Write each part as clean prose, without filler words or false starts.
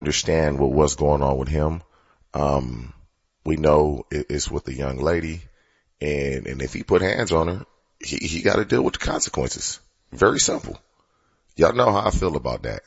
understand what's going on with him. We know it's with the young lady, and if he put hands on her, he got to deal with the consequences. Very simple. Y'all know how I feel about that.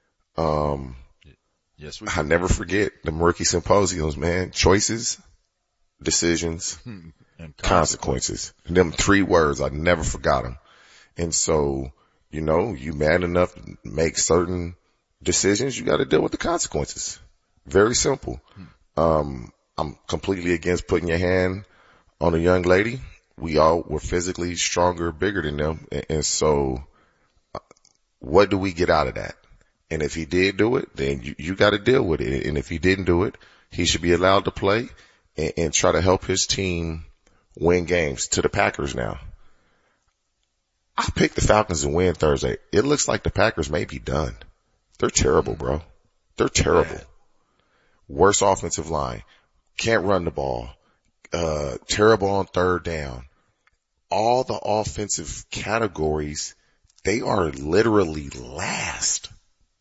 Yes, we I never forget the Murky Symposiums, man. Choices, decisions, and consequences. Them 3 words, I never forgot them. And so, you man enough to make certain decisions, you got to deal with the consequences. Very simple. I'm completely against putting your hand on a young lady. We all were physically stronger, bigger than them. And so what do we get out of that? And if he did do it, then you got to deal with it. And if he didn't do it, he should be allowed to play and try to help his team win games. To the Packers now. I picked the Falcons to win Thursday. It looks like the Packers may be done. They're terrible, bro. They're terrible. Bad. Worst offensive line. Can't run the ball. Terrible on third down. All the offensive categories, they are literally last.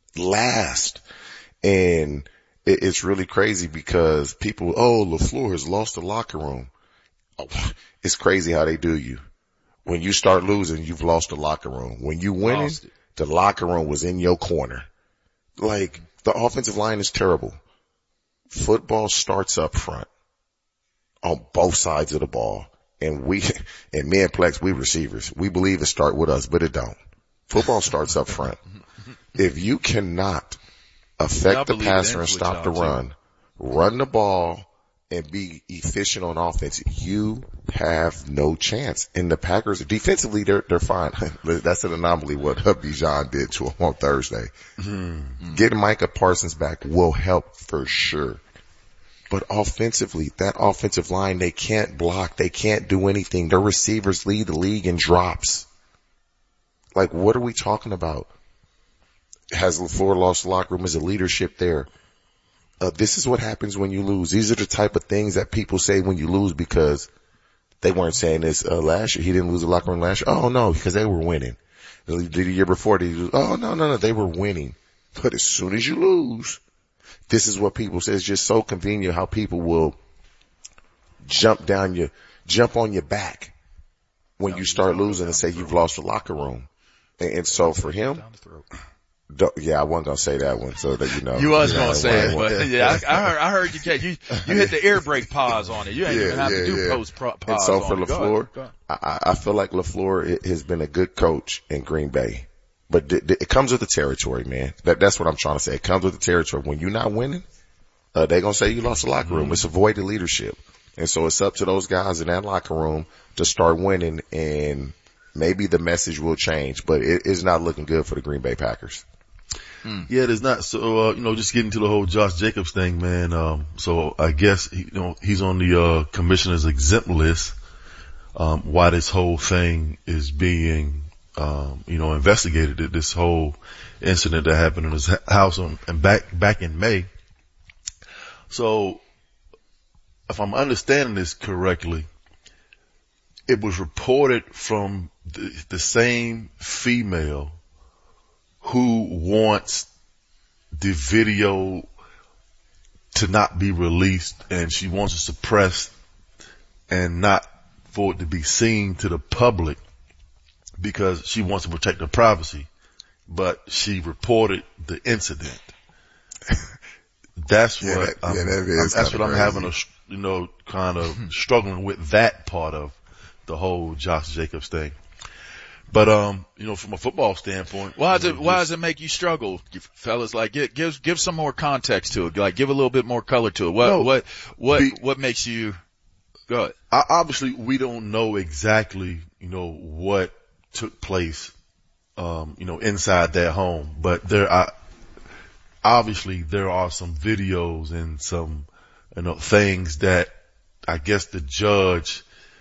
And it's really crazy because people, LaFleur has lost the locker room. Oh, it's crazy how they do you. When you start losing, you've lost the locker room. When you winning, the locker room was in your corner. Like, the offensive line is terrible. Football starts up front on both sides of the ball. And me and Plex, we receivers. We believe it start with us, but it don't. Football starts up front. If you cannot affect the passer and stop the run the ball and be efficient on offense, you have no chance. And the Packers, defensively, they're fine. That's an anomaly what Bijan did to him on Thursday. Getting Micah Parsons back will help for sure. But offensively, that offensive line, they can't block. They can't do anything. Their receivers lead the league in drops. Like, what are we talking about? Has LaFleur lost the locker room? Is the leadership there? This is what happens when you lose. These are the type of things that people say when you lose because they weren't saying this last year. He didn't lose the locker room last year. Oh, no, because they were winning. The year before, no, they were winning. But as soon as you lose, this is what people say. It's just so convenient how people will jump on your back when you start losing and say you've lost the locker room. And so for him, I wasn't gonna say that one, so that you know. You was gonna say it, but yeah, I heard you. You hit the air brake pause on it. You ain't even have to do post pause. And so for on LaFleur, I feel like LaFleur has been a good coach in Green Bay, but it comes with the territory, man. That's what I'm trying to say. It comes with the territory. When you're not winning, they're gonna say you lost the locker room. It's avoided leadership, and so it's up to those guys in that locker room to start winning, and maybe the message will change, but it is not looking good for the Green Bay Packers. Yeah, it is not. So, just getting to the whole Josh Jacobs thing, man. So I guess, he's on the, commissioner's exempt list, why this whole thing is being, investigated. This whole incident that happened in his house back in May. So if I'm understanding this correctly, it was reported from the same female who wants the video to not be released, and she wants it suppressed and not for it to be seen to the public because she wants to protect her privacy. But she reported the incident. That's what I'm having kind of struggling with, that part of the whole Josh Jacobs thing. But, from a football standpoint. Why does it make you struggle, fellas? Like, give some more context to it. Like, give a little bit more color to it. What makes you, go ahead. Obviously, we don't know exactly, what took place, inside their home, but there are some videos and some, things that I guess the judge,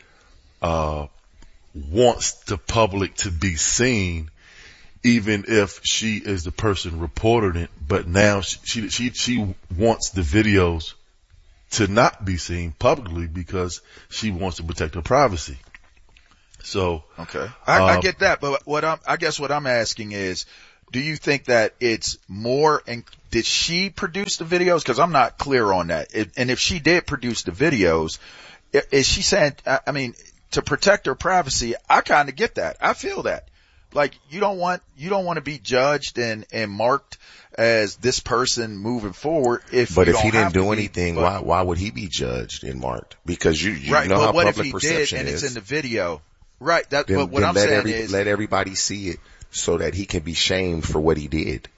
wants the public to be seen, even if she is the person reporting it. But now she wants the videos to not be seen publicly because she wants to protect her privacy. So okay, I get that, but what I'm asking is, do you think that it's more, and did she produce the videos? Cause I'm not clear on that. And if she did produce the videos, is she saying, I mean, to protect her privacy, I kind of get that. I feel that. Like, you don't want to be judged and marked as this person moving forward. But if he didn't do anything, why would he be judged and marked? Because you right, know but how what public if he perception did and is. it's in the video? Right. But what then I'm saying is, let everybody see it so that he can be shamed for what he did.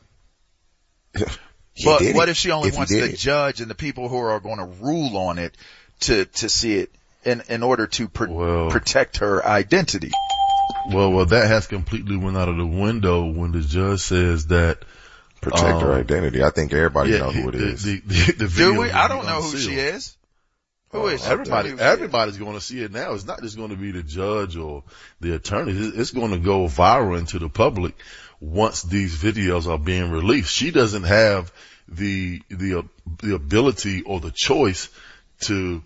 But what if she only wants the judge and the people who are going to rule on it to see it in order to protect her identity? Well, that has completely went out of the window when the judge says that protect her identity. I think everybody knows who it is. The video. Do we? I don't know who she is. Who is she? Everybody's going to see it now. It's not just going to be the judge or the attorney. It's going to go viral into the public once these videos are being released. She doesn't have the ability or the choice to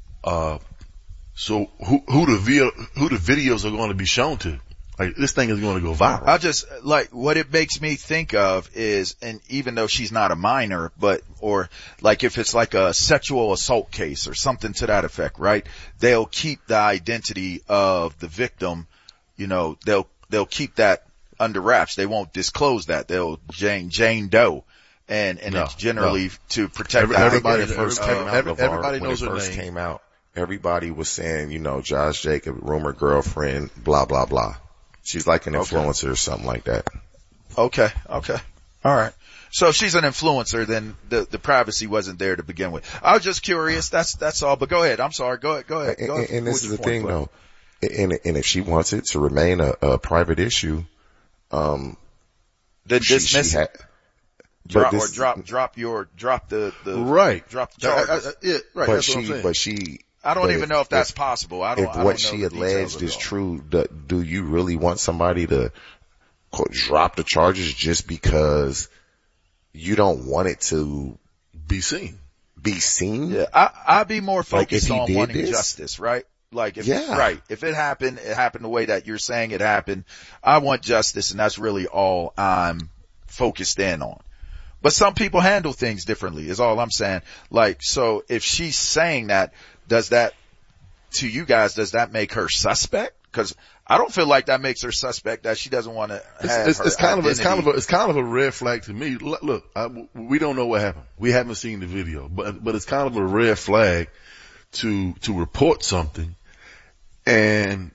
so who the videos are going to be shown to. Like, this thing is going to go viral. I just, like, what it makes me think of is, and even though she's not a minor, or like if it's like a sexual assault case or something to that effect, right? They'll keep the identity of the victim, you know, they'll keep that under wraps. They won't disclose that. They'll Jane Doe. And it's generally to protect everybody. Everybody knows her name. Came out. Everybody was saying, you know, Josh Jacob, rumored girlfriend, blah, blah, blah. She's like an influencer or something like that. Okay. All right. So if she's an influencer, then the privacy wasn't there to begin with. I was just curious. That's all. But go ahead. I'm sorry. Go ahead. And this is the thing, though. And if she wants it to remain a private issue, then dismiss it. Drop the right. Drop the charges. Right. That's what I'm saying. But she. I don't even know if that's possible. If what she alleged is true, do you really want somebody to quote, drop the charges just because you don't want it to be seen? Yeah, I'd be more focused on wanting justice, right? Like, if it happened the way that you're saying it happened. I want justice, and that's really all I'm focused in on. But some people handle things differently, is all I'm saying. Like, so if she's saying that, does that make her suspect? Because I don't feel like that makes her suspect that she doesn't want to have it's kind of a red flag to me. Look, we don't know what happened. We haven't seen the video, but it's kind of a red flag to report something and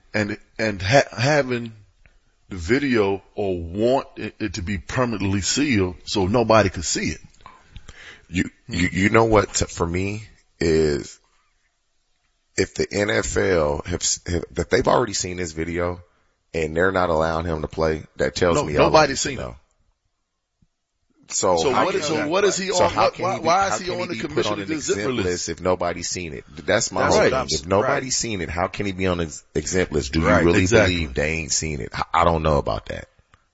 having the video or want it to be permanently sealed so nobody could see it. You know what for me is, if the NFL that they've already seen this video and they're not allowing him to play, that tells me nobody's seen it. So what is he on? Why is he on the commission exempt list if nobody's seen it? That's my whole thing. If nobody's seen it, how can he be on the exempt list? Do you really believe they ain't seen it? I don't know about that.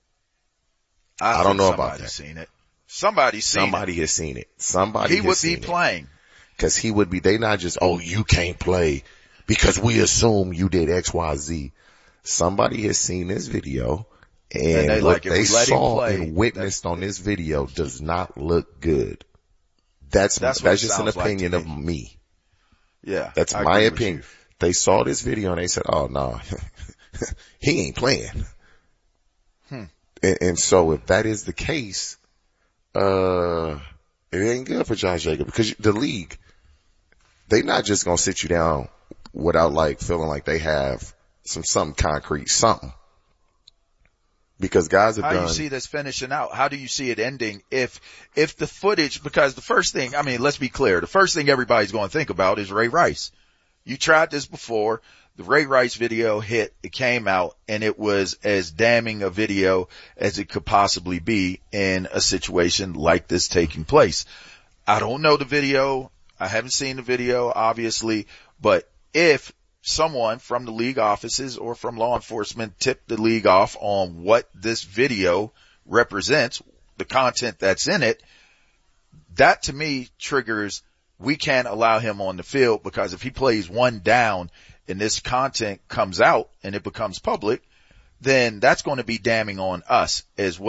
I don't know about that. Seen it. Somebody has seen it. He would be playing. Cause he would be, they not just, oh, you can't play because we assume you did X, Y, Z. Somebody has seen this video and what they saw and witnessed on this video does not look good. That's just an opinion of me. Yeah. That's my opinion. They saw this video and they said, oh no, he ain't playing. And so if that is the case, it ain't good for Josh Jacobs, because the league, they not just gonna sit you down without like feeling like they have something concrete, something. Because guys have done. How do you see this finishing out? How do you see it ending if the footage, because the first thing, I mean, let's be clear, the first thing everybody's gonna think about is Ray Rice. You tried this before. The Ray Rice video hit, it came out, and it was as damning a video as it could possibly be in a situation like this taking place. I don't know the video. I haven't seen the video, obviously, but if someone from the league offices or from law enforcement tipped the league off on what this video represents, the content that's in it, that to me triggers, we can't allow him on the field, because if he plays one down and this content comes out and it becomes public, then that's going to be damning on us as well.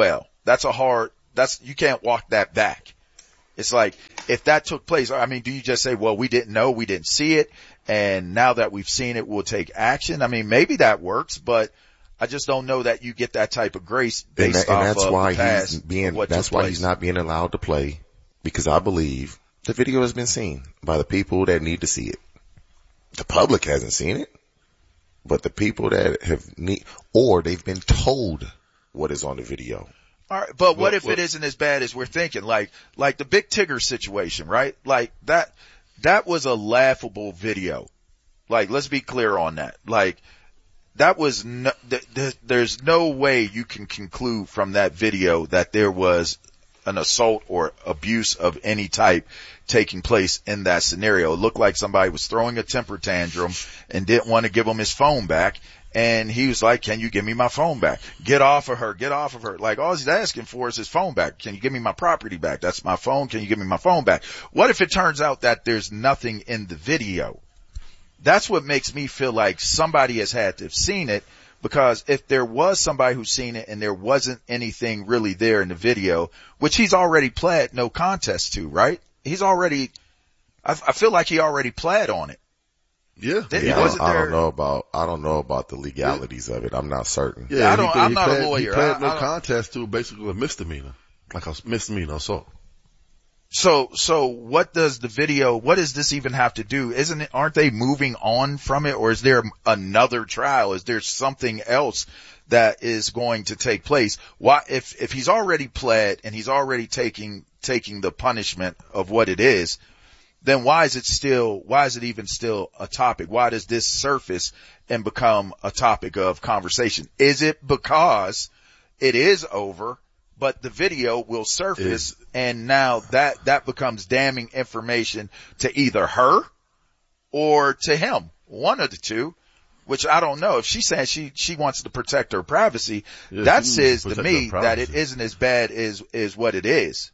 you can't walk that back. It's like, if that took place, I mean, do you just say, well, we didn't know, we didn't see it, and now that we've seen it, we'll take action? I mean, maybe that works, but I just don't know that you get that type of grace based off of the past. That's why he's not being allowed to play, because I believe the video has been seen by the people that need to see it. The public hasn't seen it, but the people that or they've been told what is on the video. All right, but what if it isn't as bad as we're thinking? Like the Big Tigger situation, right? Like that was a laughable video. Like, let's be clear on that. Like, that was there's no way you can conclude from that video that there was an assault or abuse of any type taking place in that scenario. It looked like somebody was throwing a temper tantrum and didn't want to give him his phone back. And he was like, can you give me my phone back? Get off of her. Get off of her. Like, all he's asking for is his phone back. Can you give me my property back? That's my phone. Can you give me my phone back? What if it turns out that there's nothing in the video? That's what makes me feel like somebody has had to have seen it, because if there was somebody who's seen it and there wasn't anything really there in the video, which he's already pled no contest to, right? He's already, I feel like he already pled on it. Yeah. I don't know about the legalities of it. I'm not certain. Yeah, I'm not a lawyer. He pled no contest to basically a misdemeanor, like a misdemeanor assault. So what does this even have to do? Aren't they moving on from it, or is there another trial? Is there something else that is going to take place? Why, if he's already pled and he's already taking the punishment of what it is, then why is it even still a topic? Why does this surface and become a topic of conversation? Is it because it is over, but the video will surface and now that becomes damning information to either her or to him? One of the two, which I don't know. If she's saying she wants to protect her privacy, that says to me that it isn't as bad as what it is.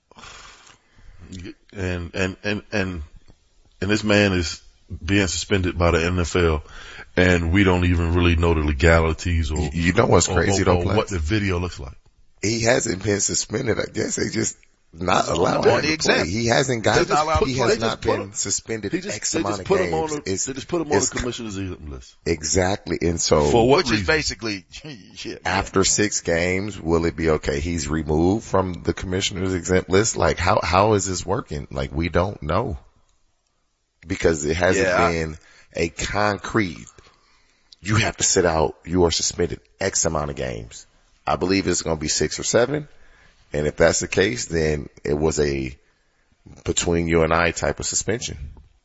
And this man is being suspended by the NFL, and we don't even really know the legalities or what's crazy or what the video looks like. He hasn't been suspended. I guess they just not allowed him to play. He hasn't got. He has not been suspended X amount of games. They just put him on the commissioner's exempt list. Exactly, and so for what reason? Is basically after 6 games, will it be okay? He's removed from the commissioner's exempt list. Like, how is this working? Like, we don't know, because it hasn't been a concrete. You have to sit out. You are suspended X amount of games. I believe it's going to be 6 or 7. And if that's the case, then it was a between you and I type of suspension.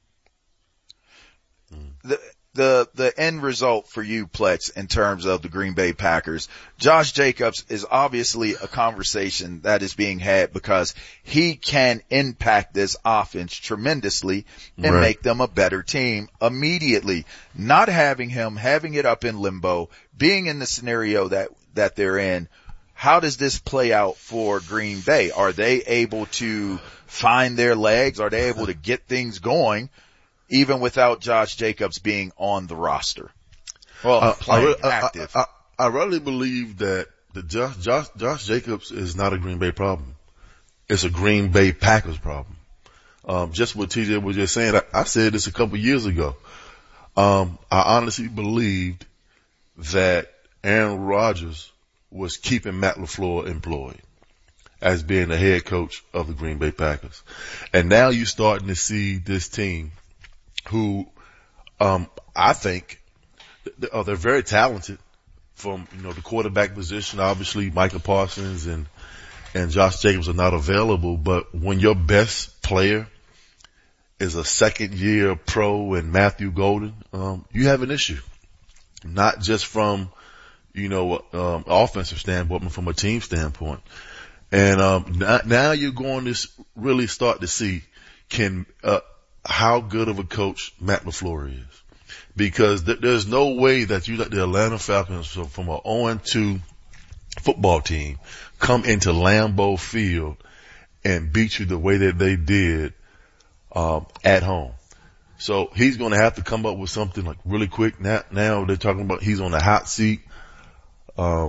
The end result for you, Plex, in terms of the Green Bay Packers, Josh Jacobs is obviously a conversation that is being had because he can impact this offense tremendously and make them a better team immediately. Not having him, having it up in limbo, being in the scenario that they're in, how does this play out for Green Bay? Are they able to find their legs? Are they able to get things going even without Josh Jacobs being on the roster? Well, playing active. I really believe that Josh Jacobs is not a Green Bay problem. It's a Green Bay Packers problem. Just what TJ was just saying, I said this a couple years ago. I honestly believed that Aaron Rodgers was keeping Matt LaFleur employed as being the head coach of the Green Bay Packers. And now you're starting to see this team who, I think they're very talented from, the quarterback position. Obviously Micah Parsons and Josh Jacobs are not available, but when your best player is a 2nd-year pro and Matthew Golden, you have an issue. Not just from, offensive standpoint, but from a team standpoint. And, now you're going to really start to see how good of a coach Matt LaFleur is. Because there's no way that you let the Atlanta Falcons from an 0-2 football team come into Lambeau Field and beat you the way that they did, at home. So he's going to have to come up with something like really quick. Now they're talking about he's on the hot seat.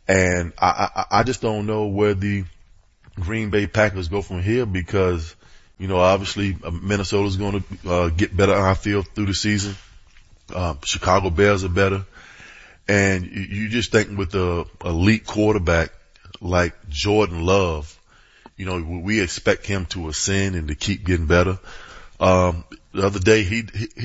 And I just don't know where the Green Bay Packers go from here because, obviously Minnesota's going to get better, I feel, through the season. Chicago Bears are better. And you just think with the elite quarterback like Jordan Love, we expect him to ascend and to keep getting better. The other day he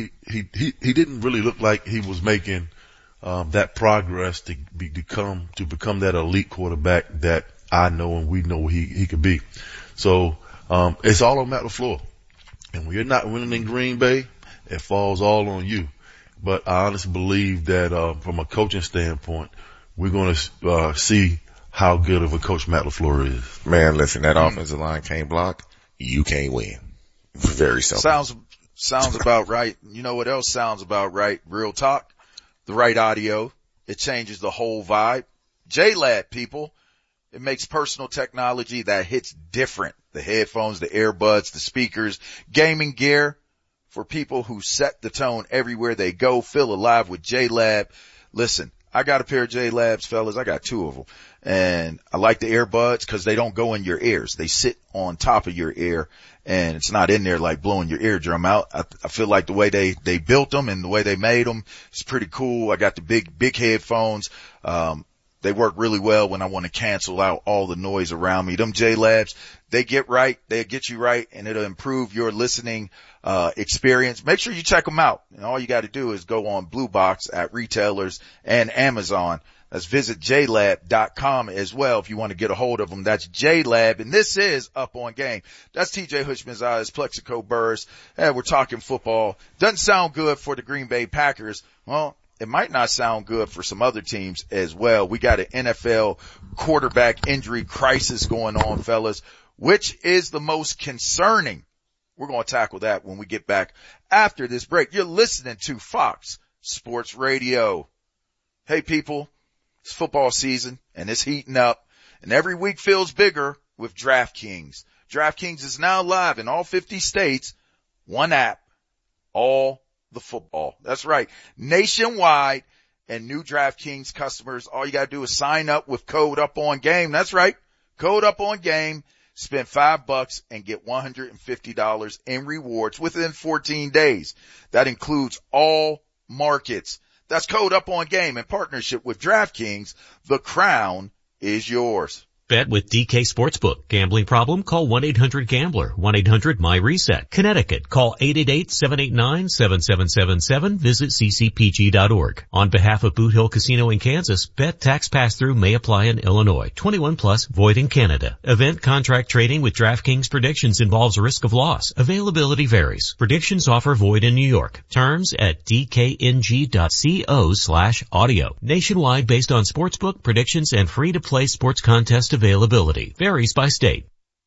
didn't really look like he was making that progress to become that elite quarterback that I know and we know he could be. So, it's all on Matt LaFleur. And when you're not winning in Green Bay, it falls all on you. But I honestly believe that, from a coaching standpoint, we're going to, see how good of a coach Matt LaFleur is. Man, listen, that offensive line can't block. You can't win. Very simple. Sounds about right. You know what else sounds about right? Real talk. The right audio. It changes the whole vibe. JLab, people. It makes personal technology that hits different. The headphones, the earbuds, the speakers, gaming gear for people who set the tone everywhere they go. Feel alive with JLab. Listen, I got a pair of JLabs, fellas. I got 2 of them. And I like the earbuds because they don't go in your ears. They sit on top of your ear and it's not in there like blowing your eardrum out. I feel like the way they built them and the way they made them is pretty cool. I got the big headphones. They work really well when I want to cancel out all the noise around me. Them JLabs, they get you right, and it'll improve your listening experience. Make sure you check them out. And all you got to do is go on Blue Box at retailers and Amazon. Let's visit JLab.com as well if you want to get a hold of them. That's JLab, and this is Up on Game. That's TJ Hushmanzadeh, Plexico Burrs. Hey, we're talking football. Doesn't sound good for the Green Bay Packers. Well, it might not sound good for some other teams as well. We got an NFL quarterback injury crisis going on, fellas. Which is the most concerning? We're going to tackle that when we get back after this break. You're listening to Fox Sports Radio. Hey, people. It's football season and it's heating up and every week feels bigger with DraftKings. DraftKings is now live in all 50 states. One app, all the football. That's right. Nationwide, and new DraftKings customers, all you got to do is sign up with code UPONGAME. That's right. Code UPONGAME. Spend $5 and get $150 in rewards within 14 days. That includes all markets. That's code UPONGAME in partnership with DraftKings. The crown is yours. Bet with DK Sportsbook. Gambling problem? Call 1-800-GAMBLER. 1-800-MY-RESET. Connecticut. Call 888-789-7777. Visit ccpg.org. On behalf of Boot Hill Casino in Kansas, bet tax pass-through may apply in Illinois. 21 plus, void in Canada. Event contract trading with DraftKings predictions involves risk of loss. Availability varies. Predictions offer void in New York. Terms at dkng.co/audio. Nationwide based on sportsbook predictions and free-to-play sports contest availability. Varies by state.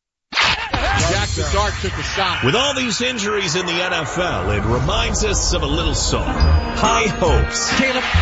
Jack the Dart took a shot. With all these injuries in the NFL, it reminds us of a little song. High Hopes. Caleb